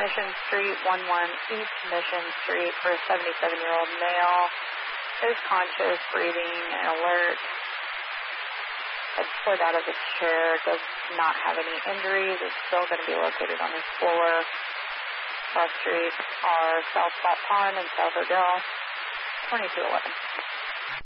Mission Street, 11 East Mission Street for a 77-year-old male. Is conscious, breathing, and alert. Had slid out of his chair, does not have any injuries, is still going to be located on his floor. Cross streets are South Spot Pond and South Odell, 2211.